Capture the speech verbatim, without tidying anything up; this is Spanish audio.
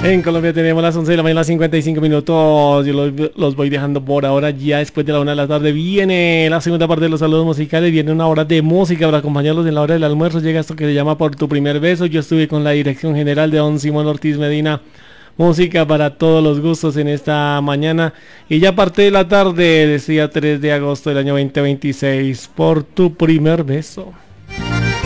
En Colombia tenemos las once de la mañana, cincuenta y cinco minutos. Yo los, los voy dejando por ahora. Ya después de la una de la tarde viene la segunda parte de los saludos musicales. Viene una hora de música para acompañarlos en la hora del almuerzo. Llega esto que se llama Por tu primer beso. Yo estuve con la dirección general de don Simón Ortiz Medina. Música para todos los gustos en esta mañana. Y ya parte de la tarde, decía tres de agosto del año veinte veintiséis. Por tu primer beso.